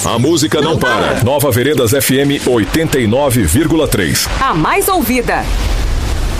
A música não para. Nova Veredas FM 89,3. A mais ouvida.